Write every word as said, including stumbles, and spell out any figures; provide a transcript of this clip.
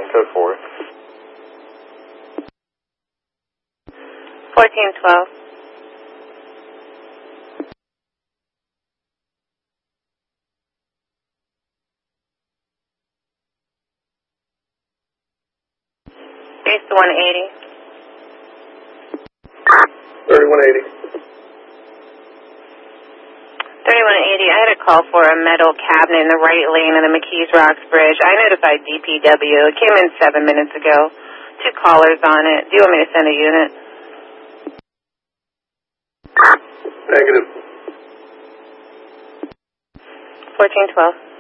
one, code four. fourteen twelve. Base to one eighty. thirty-one eighty. thirty-one eighty, I had a call for a metal cabinet in the right lane of the McKees Rocks Bridge. I notified D P W. It came in seven minutes ago. Two callers on it. Do you want me to send a unit? Negative. fourteen twelve.